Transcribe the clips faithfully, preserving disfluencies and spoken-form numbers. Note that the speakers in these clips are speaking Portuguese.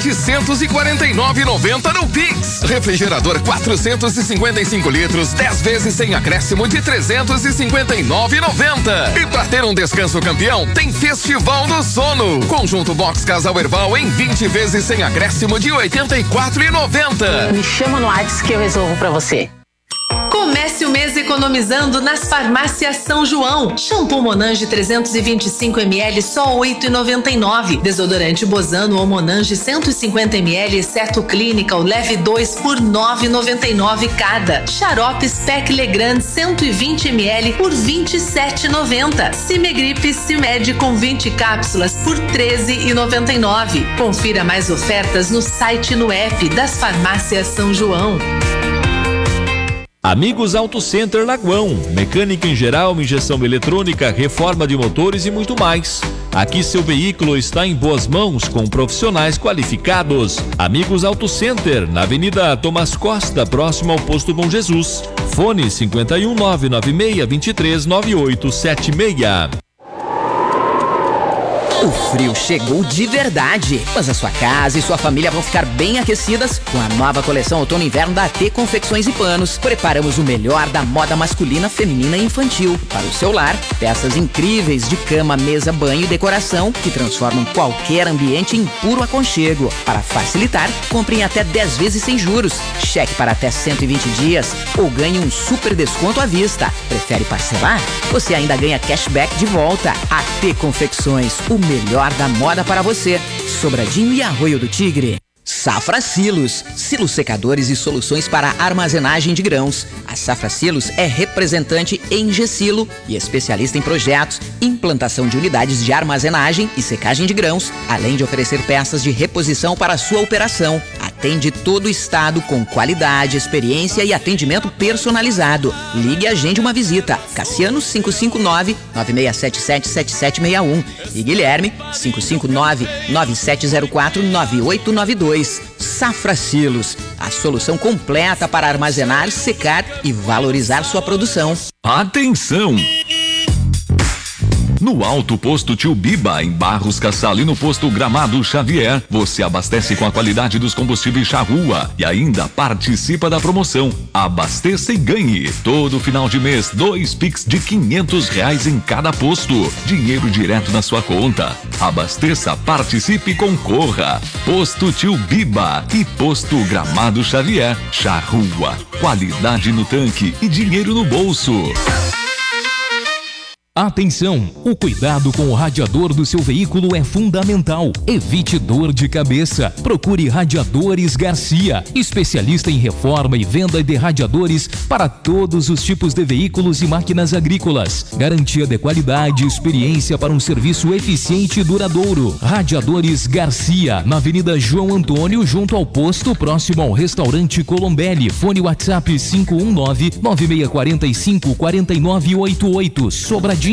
novecentos e quarenta e nove reais e noventa centavos no Pix. Refrigerador quatrocentos e cinquenta e cinco litros, dez vezes sem acréscimo de trezentos e cinquenta e nove reais e noventa centavos. E pra ter um descanso campeão, tem Festival do Sono. Conjunto Box Casal Erval em vinte vezes sem acréscimo de oitenta e quatro reais e noventa centavos. Me chama no WhatsApp que eu resolvo pra você. Comece o mês economizando nas farmácias São João. Shampoo Monange trezentos e vinte e cinco mililitros só oito reais e noventa e nove centavos. Desodorante Bozano ou Monange cento e cinquenta mililitros exceto Clinical leve dois por nove reais e noventa e nove centavos cada. Xarope Spec Legrand cento e vinte mililitros por vinte e sete reais e noventa centavos. Cimegrip Cimed com vinte cápsulas por treze reais e noventa e nove centavos. Confira mais ofertas no site e no app das farmácias São João. Amigos Auto Center Lagoão, mecânica em geral, injeção eletrônica, reforma de motores e muito mais. Aqui seu veículo está em boas mãos com profissionais qualificados. Amigos Auto Center, na Avenida Tomás Costa, próximo ao Posto Bom Jesus. Fone cinco um nove nove seis dois três nove oito sete seis. O frio chegou de verdade, mas a sua casa e sua família vão ficar bem aquecidas com a nova coleção Outono e Inverno da A T Confecções e Panos. Preparamos o melhor da moda masculina, feminina e infantil. Para o seu lar, peças incríveis de cama, mesa, banho e decoração que transformam qualquer ambiente em puro aconchego. Para facilitar, compre em até dez vezes sem juros, cheque para até cento e vinte dias ou ganhe um super desconto à vista. Prefere parcelar? Você ainda ganha cashback de volta. A T Confecções, o melhor da moda para você. Sobradinho e Arroio do Tigre. Safra Silos, silos secadores e soluções para armazenagem de grãos. A Safra Silos é representante em G-Silo e especialista em projetos, implantação de unidades de armazenagem e secagem de grãos, além de oferecer peças de reposição para a sua operação. Atende todo o estado com qualidade, experiência e atendimento personalizado. Ligue e agende uma visita. Cassiano cinco cinco nove, nove seis sete sete, sete sete seis um e Guilherme cinco cinco nove, nove sete zero quatro, nove oito nove dois. Safra Silos, a solução completa para armazenar, secar e valorizar sua produção. Atenção! No Alto Posto Tio Biba, em Barros Cassal e no Posto Gramado Xavier, você abastece com a qualidade dos combustíveis Charrua e ainda participa da promoção. Abasteça e ganhe. Todo final de mês, dois Pix de quinhentos reais em cada posto. Dinheiro direto na sua conta. Abasteça, participe e concorra. Posto Tio Biba e Posto Gramado Xavier. Charrua. Qualidade no tanque e dinheiro no bolso. Atenção! O cuidado com o radiador do seu veículo é fundamental. Evite dor de cabeça. Procure Radiadores Garcia, especialista em reforma e venda de radiadores para todos os tipos de veículos e máquinas agrícolas. Garantia de qualidade e experiência para um serviço eficiente e duradouro. Radiadores Garcia, na Avenida João Antônio, junto ao posto, próximo ao restaurante Colombelli. Fone WhatsApp cinco um nove, nove seis quatro cinco, quatro nove oito oito. Sobradinho.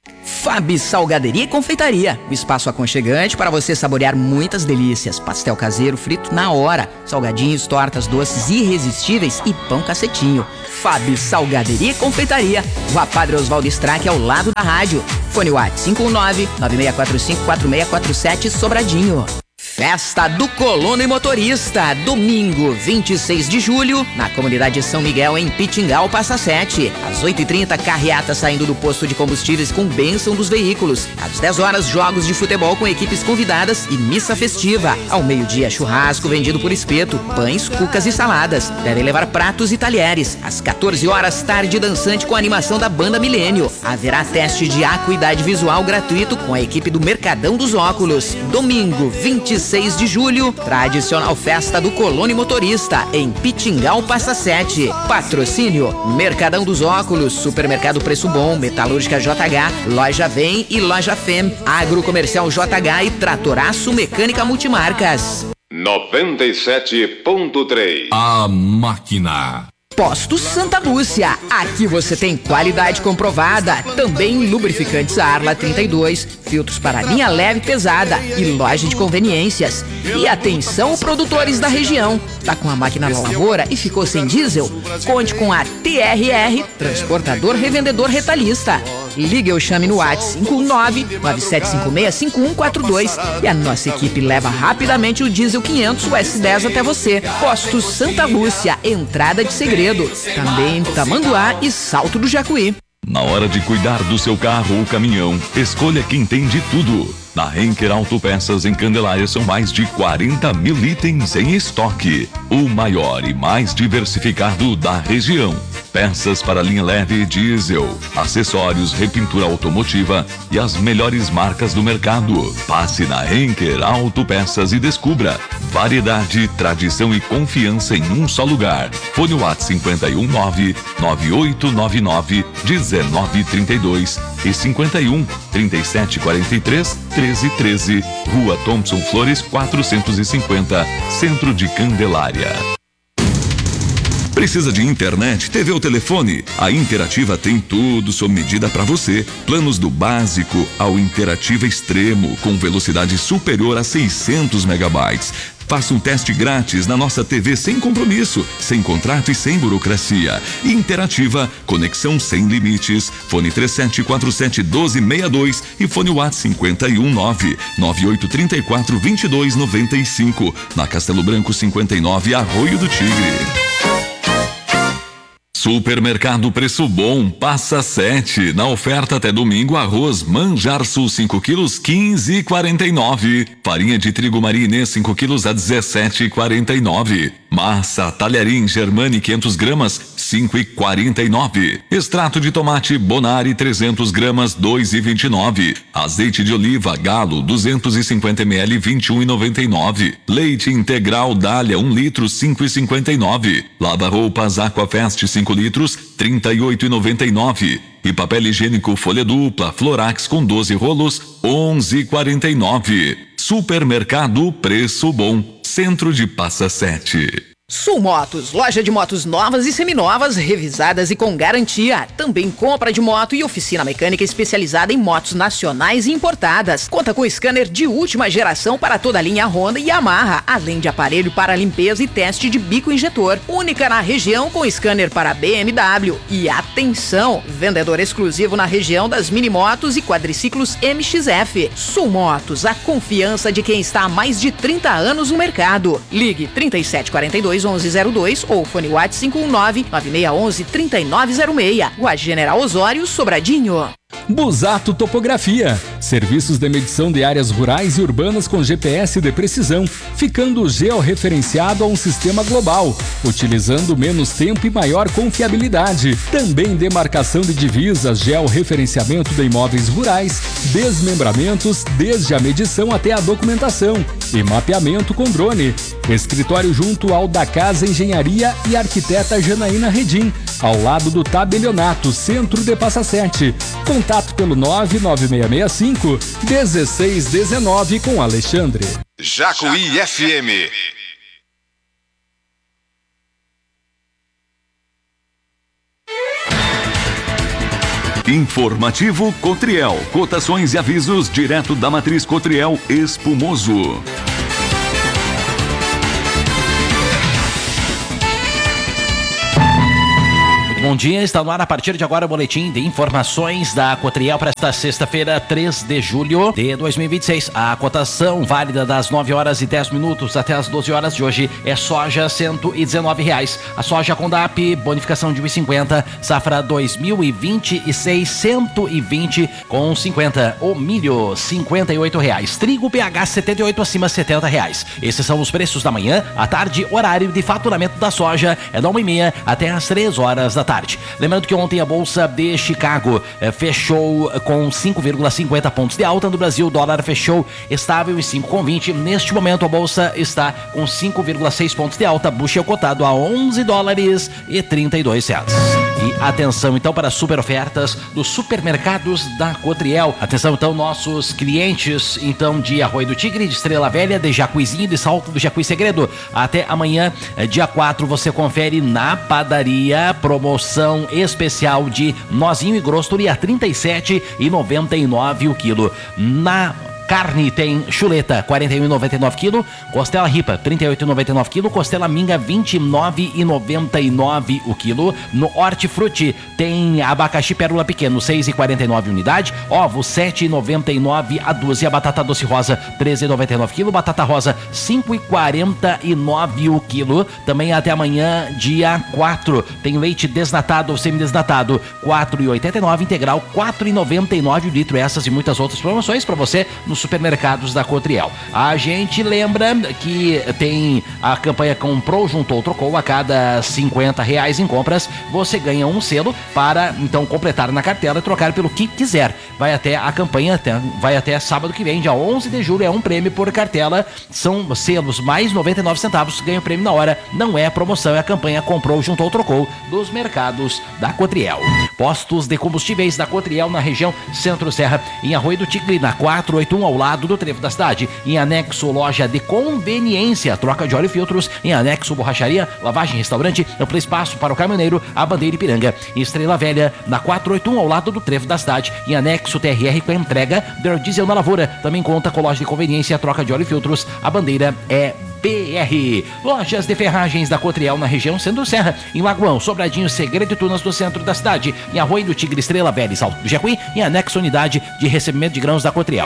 Fabi Salgaderia e Confeitaria, o espaço aconchegante para você saborear muitas delícias. Pastel caseiro frito na hora, salgadinhos, tortas, doces irresistíveis e pão cacetinho. Fabi Salgaderia e Confeitaria, Rua Padre Oswaldo Strack, ao lado da rádio. Fone WhatsApp cinco um nove, nove seis quatro cinco, quatro seis quatro sete, Sobradinho. Festa do Colono e Motorista, domingo vinte e seis de julho, na comunidade São Miguel, em Pitingal, Passa Sete. Às oito e trinta, carreata saindo do posto de combustíveis com bênção dos veículos. Às dez horas, jogos de futebol com equipes convidadas e missa festiva. Ao meio-dia, churrasco vendido por espeto, pães, cucas e saladas. Devem levar pratos e talheres. Às quatorze horas, tarde dançante com a animação da Banda Milênio. Haverá teste de acuidade visual gratuito com a equipe do Mercadão dos Óculos. Domingo vinte e seis de julho, tradicional festa do Colono e Motorista, em Pitingal, Passa Sete. Patrocínio: Mercadão dos Óculos, Supermercado Preço Bom, Metalúrgica J H, Loja Vem e Loja Fem, Agrocomercial J H e Tratoraço Mecânica Multimarcas. noventa e sete ponto três. A Máquina. Posto Santa Lúcia, aqui você tem qualidade comprovada, também lubrificantes Arla trinta e dois, filtros para linha leve e pesada e loja de conveniências. E atenção, produtores da região, tá com a máquina na lavoura e ficou sem diesel? Conte com a T R R, transportador revendedor retalhista. Ligue ou chame no WhatsApp cinco um nove, nove sete cinco seis, cinco um quatro dois e a nossa equipe leva rapidamente o diesel quinhentos U S dez até você. Postos Santa Lúcia, entrada de Segredo, também em Tamanduá e Salto do Jacuí. Na hora de cuidar do seu carro ou caminhão, escolha quem tem de tudo. Na Henker Autopeças em Candelária são mais de quarenta mil itens em estoque. O maior e mais diversificado da região. Peças para linha leve e diesel, acessórios, repintura automotiva e as melhores marcas do mercado. Passe na Henker Autopeças e descubra variedade, tradição e confiança em um só lugar. Fone WhatsApp cinco um nove, nove oito nove nove, um nove três dois e cinco um, trinta e sete quarenta e três, treze treze, Rua Thompson Flores quatrocentos e cinquenta, Centro de Candelária. Precisa de internet, T V ou telefone? A Interativa tem tudo sob medida para você. Planos do básico ao Interativa Extremo, com velocidade superior a seiscentos megabytes. Faça um teste grátis na nossa T V sem compromisso, sem contrato e sem burocracia. Interativa, conexão sem limites. Fone três sete quatro sete, um dois seis dois e fone WhatsApp cinco um nove, nove oito três quatro, dois dois nove cinco. Na Castelo Branco cinquenta e nove, Arroio do Tigre. Supermercado Preço Bom, Passa Sete. Na oferta até domingo, arroz Manjar Sul cinco quilos, quinze e quarenta e nove. Farinha de trigo Marinê cinco quilos a dezessete e quarenta e nove. Massa Talharim Germani quinhentas gramas, cinco e quarenta e nove. Extrato de tomate Bonari trezentas gramas, dois e vinte e nove. Azeite de oliva Galo duzentos e cinquenta mililitros, vinte e um e noventa e nove. Leite integral Dália um litro, cinco e cinquenta e nove. Lava-roupas Aquafest cinco litros, trinta e oito e noventa e nove. E papel higiênico folha dupla Florax com doze rolos, onze e quarenta e nove. Supermercado Preço Bom, Centro de Passa Sete. Sul Motos, loja de motos novas e seminovas, revisadas e com garantia. Também compra de moto e oficina mecânica especializada em motos nacionais e importadas. Conta com scanner de última geração para toda a linha Honda e Yamaha, além de aparelho para limpeza e teste de bico injetor. Única na região com scanner para B M W. E atenção, vendedor exclusivo na região das minimotos e quadriciclos M X F. Sul Motos, a confiança de quem está há mais de trinta anos no mercado. Ligue trinta e sete quarenta e dois, onze zero dois ou fone WhatsApp cinco um nove, nove seis um um, três nove zero seis. Rua General Osório, Sobradinho. Busato Topografia, serviços de medição de áreas rurais e urbanas com G P S de precisão, ficando georreferenciado a um sistema global, utilizando menos tempo e maior confiabilidade. Também demarcação de divisas, georreferenciamento de imóveis rurais, desmembramentos, desde a medição até a documentação e mapeamento com drone. Escritório junto ao da Casa Engenharia e arquiteta Janaína Redim, ao lado do Tabelionato, Centro de Passa Sete. Contato pelo nove nove seis seis cinco, um seis um nove com Alexandre. Jacuí F M. Informativo Cotriel. Cotações e avisos direto da matriz Cotriel Espumoso. Bom dia, está no ar a partir de agora o boletim de informações da Cotriel para esta sexta-feira, três de julho de dois mil e vinte e seis. A cotação válida das nove horas e dez minutos até as doze horas de hoje é soja cento e dezenove reais. A soja Condap, bonificação de um e cinquenta, safra dois mil e vinte e seis, cento e vinte com cinquenta. O milho, cinquenta e oito reais. Trigo P H setenta e oito acima, setenta reais. Esses são os preços da manhã. À tarde, horário de faturamento da soja é da uma e meia até as três horas da tarde. Lembrando que ontem a Bolsa de Chicago eh, fechou com cinco vírgula cinquenta pontos de alta. No Brasil, o dólar fechou estável em cinco vírgula vinte. Neste momento, a Bolsa está com cinco vírgula seis pontos de alta. Bushel cotado a onze dólares e trinta e dois centavos. E atenção então para as super ofertas dos supermercados da Cotriel. Atenção então nossos clientes então de Arroio do Tigre, de Estrela Velha, de Jacuizinho, de Salto do Jacuí Segredo. Até amanhã, dia quatro, você confere na padaria promoção especial de nozinho e grosseria a trinta e sete reais e noventa e nove centavos o quilo. Na Carne tem chuleta, quarenta e um reais e noventa e nove quilo. Costela ripa, trinta e oito reais e noventa e nove quilo. Costela minga, vinte e nove reais e noventa e nove o quilo. No Hortifruti tem abacaxi pérola pequeno, seis reais e quarenta e nove unidade. Ovo, sete reais e noventa e nove a dúzia. Batata doce rosa, treze reais e noventa e nove quilo. Batata rosa, cinco reais e quarenta e nove o quilo. Também até amanhã, dia quatro. Tem leite desnatado ou semidesnatado, quatro reais e oitenta e nove. Integral, quatro reais e noventa e nove o litro. Essas e muitas outras promoções para você nos supermercados da Cotriel. A gente lembra que tem a campanha Comprou, Juntou, Trocou. A cada cinquenta reais em compras, você ganha um selo para, então, completar na cartela e trocar pelo que quiser. Vai até a campanha, até, vai até sábado que vem, dia onze de julho, é um prêmio por cartela. São selos mais noventa e nove centavos, ganha o prêmio na hora. Não é promoção, é a campanha Comprou, Juntou, Trocou dos mercados da Cotriel. Postos de combustíveis da Cotriel na região Centro-Serra, em Arroio do Tigre, na quatrocentos e oitenta e um, ao lado do trevo da cidade. Em anexo, loja de conveniência, troca de óleo e filtros. Em anexo, borracharia, lavagem, restaurante, amplo espaço para o caminhoneiro, a Bandeira Ipiranga. Em Estrela Velha, na quatrocentos e oitenta e um, ao lado do trevo da cidade. Em anexo, T R R com entrega. Der Diesel na Lavoura, também conta com loja de conveniência, troca de óleo e filtros. A Bandeira é B R. Lojas de ferragens da Cotriel na região Centro-Serra, em Lagoão, Sobradinho, Segredo e Tunas do centro da cidade. Em Arroio do Tigre, Estrela Velha e Salto do Jacuí. Em anexo, unidade de recebimento de grãos da Cotriel.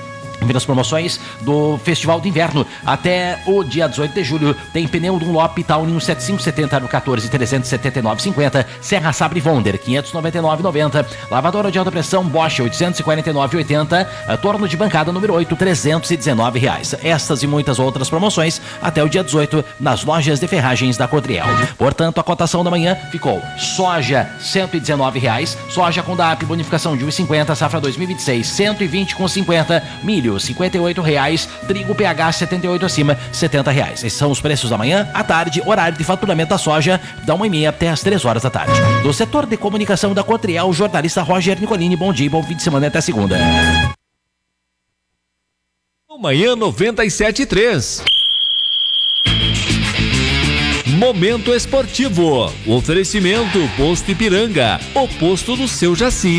As promoções do Festival de Inverno até o dia dezoito de julho. Tem pneu Dunlop Towning setenta e cinco setenta no quatorze, trezentos e setenta e nove reais e cinquenta. Serra Sabre Wonder quinhentos e noventa e nove reais e noventa. Lavadora de alta pressão Bosch oitocentos e quarenta e nove reais e oitenta. Torno de bancada número oito, trezentos e dezenove reais. Estas e muitas outras promoções até o dia dezoito nas lojas de ferragens da Cotriel. Portanto, a cotação da manhã ficou: soja cento e dezenove reais, soja com D A P bonificação de um real e cinquenta, safra dois mil e vinte e seis cento e vinte reais e cinquenta, milho cinquenta e oito reais, trigo P H setenta e oito acima, setenta reais. Esses são os preços da manhã. À tarde, horário de faturamento da soja, da uma e meia até as três horas da tarde. Do setor de comunicação da Cotriel, o jornalista Roger Nicolini. Bom dia, bom fim de semana até segunda. Manhã noventa e sete e três. Momento esportivo. O oferecimento Posto Ipiranga, o posto do seu Jaci.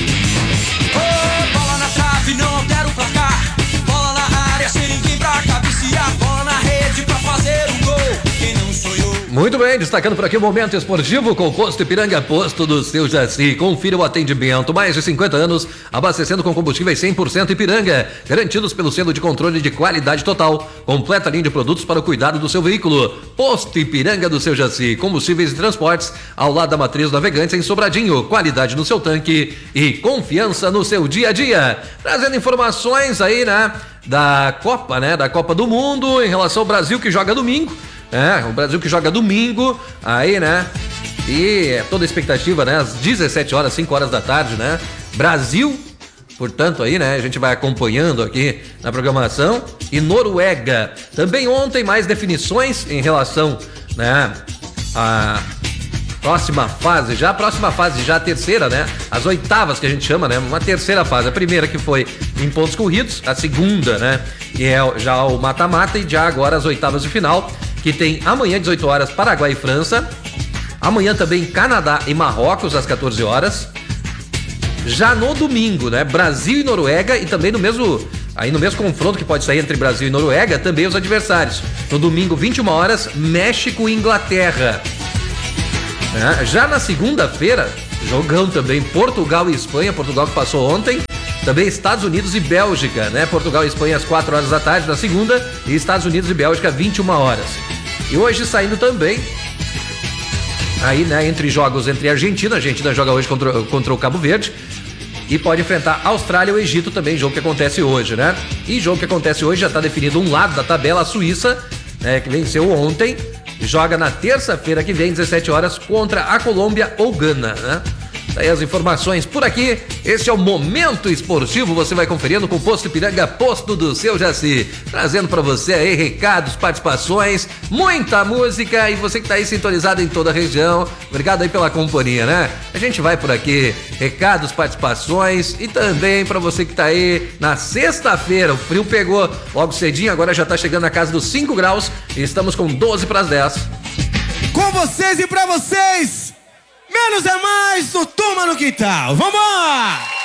Oh, bola na trave, não altera o placar. Bola na área, sem ninguém pra cabecear. Bola na rede pra fazer um gol. Quem não sonhou. Muito bem, destacando por aqui o Momento Esportivo com o Posto Ipiranga, posto do seu Jaci. Confira o atendimento, mais de cinquenta anos, abastecendo com combustíveis cem por cento Ipiranga, garantidos pelo selo de controle de qualidade total. Completa linha de produtos para o cuidado do seu veículo. Posto Ipiranga do seu Jaci, combustíveis e transportes, ao lado da Matriz Navegantes em Sobradinho. Qualidade no seu tanque e confiança no seu dia a dia. Trazendo informações aí, né, da Copa, né, da Copa do Mundo, em relação ao Brasil que joga domingo. É, o Brasil que joga domingo, aí, né? E é toda a expectativa, né? Às dezessete horas, cinco horas da tarde, né? Brasil, portanto, aí, né? A gente vai acompanhando aqui na programação. E Noruega. Também ontem mais definições em relação, né? A próxima fase, já a próxima fase, já a terceira, né? As oitavas que a gente chama, né? Uma terceira fase. A primeira que foi em pontos corridos, a segunda, né? Que é já o mata-mata e já agora as oitavas de final, que tem amanhã, dezoito horas, Paraguai e França. Amanhã também Canadá e Marrocos, às quatorze horas. Já no domingo, né? Brasil e Noruega, e também no mesmo, aí no mesmo confronto que pode sair entre Brasil e Noruega, também os adversários. No domingo, vinte e uma horas, México e Inglaterra. É, já na segunda-feira, jogão também, Portugal e Espanha. Portugal que passou ontem. Também Estados Unidos e Bélgica, né? Portugal e Espanha às quatro horas da tarde na segunda, e Estados Unidos e Bélgica vinte e uma horas. E hoje saindo também, aí, né, entre jogos entre a Argentina, a Argentina joga hoje contra, contra o Cabo Verde, e pode enfrentar a Austrália e o Egito também, jogo que acontece hoje, né? E jogo que acontece hoje já está definido um lado da tabela, a Suíça, né, que venceu ontem, joga na terça-feira que vem, dezessete horas, contra a Colômbia ou Gana, né? Daí as informações por aqui. Este é o Momento Esportivo, você vai conferindo com o Posto Ipiranga, posto do seu Jaci, trazendo para você aí recados, participações, muita música, e você que tá aí sintonizado em toda a região, obrigado aí pela companhia, né? A gente vai por aqui, recados, participações, e também para você que tá aí na sexta-feira, o frio pegou logo cedinho, agora já tá chegando na casa dos cinco graus, e estamos com doze para as dez. Com vocês e para vocês, menos é mais no Tuma no Quintal. Vamos lá!